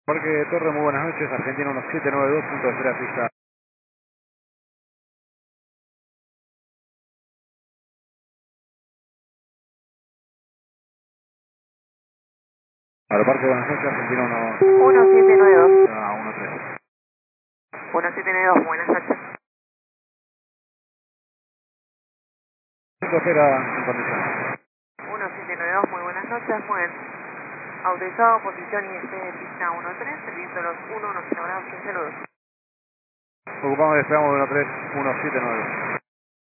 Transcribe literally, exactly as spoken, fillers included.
Parque Torre, muy buenas noches, Argentina uno siete nueve dos, punto de espera fija. Aeroparque, buenas noches, Argentina uno... uno siete nueve dos. Ah, uno tres. uno siete nueve dos, buenas noches. Punto de espera en condiciones. uno siete nueve dos, muy buenas noches. Muy bien. Autorizado, posición I S de pista uno tres, viento los uno, uno cero grados, quince saludos. Ocupamos y esperamos uno tres uno siete nueve.